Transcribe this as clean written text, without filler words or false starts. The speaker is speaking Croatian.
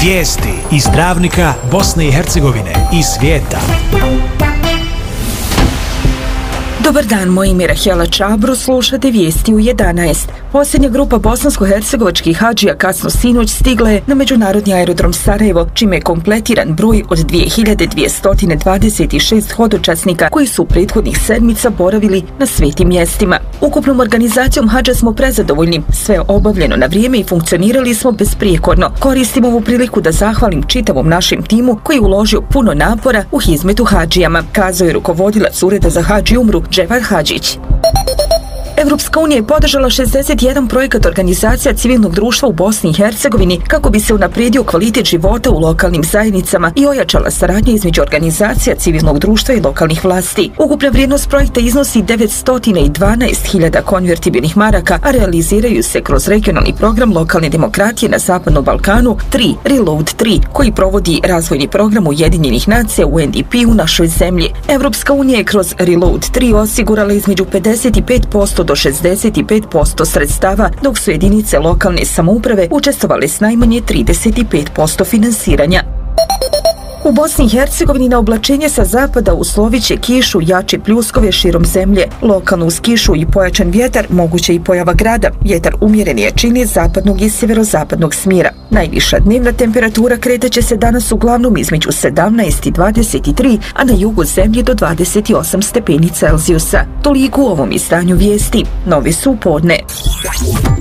Vijesti iz Travnika, Bosne i Hercegovine i svijeta. Dobar dan, moje ime je Rahela Čabro, slušate vijesti u 11. Posljednja grupa bosansko-hercegovačkih hadžija kasno sinoć stigla je na međunarodni aerodrom Sarajevo, čime je kompletiran broj od 2226 hodočasnika koji su u prethodnih sedmica boravili na svetim mjestima. Ukupnom organizacijom hadža smo prezadovoljni, sve je obavljeno na vrijeme i funkcionirali smo besprijekorno. Koristim ovu priliku da zahvalim čitavom našem timu koji je uložio puno napora u hizmetu hadžijama, kazao je rukovodilac Ureda za hadž i umru Dževar Hadžić. Evropska unija je podržala 61 projekat organizacija civilnog društva u Bosni i Hercegovini kako bi se unaprijedio kvalitet života u lokalnim zajednicama i ojačala saradnja između organizacija civilnog društva i lokalnih vlasti. Ukupna vrijednost projekta iznosi 912.000 konvertibilnih maraka, a realiziraju se kroz regionalni program lokalne demokratije na Zapadnom Balkanu 3, Reload 3, koji provodi razvojni program Ujedinjenih nacija UNDP u našoj zemlji. Evropska unija je kroz Reload 3 osigurala između 55% do 65% sredstava, dok su jedinice lokalne samouprave učestvovale s najmanje 35% finansiranja. U Bosni i Hercegovini na oblačenje sa zapada uslovit će kišu, jače pljuskove širom zemlje. Lokalno uz kišu i pojačan vjetar moguće i pojava grada. Vjetar umjerene jačine zapadnog i sjeverozapadnog smjera. Najviša dnevna temperatura kretat se danas uglavnom između 17 i 23, a na jugu zemlje do 28 stepeni Celzijusa. Toliko u ovom izdanju vijesti. Novi su u podne.